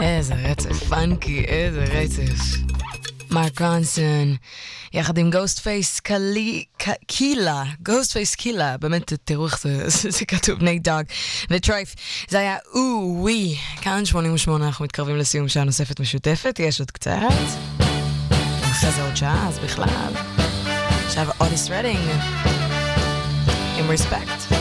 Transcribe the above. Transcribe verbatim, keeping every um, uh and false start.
איזה רצף פאנקי, איזה רצף. מרק רונסון, יחד עם גוסט פייס קילה, גוסט פייס קילה, באמת תראו איך זה, זה כתוב, נייט דוג וטרייף, זה היה או ווי, כאן שמונים ושמונה, אנחנו מתקרבים לסיום שעה נוספת משותפת, יש עוד קצת, אחרי זה עוד שעה, אז בכלל, עכשיו אודיס רדינג, עם רספקט.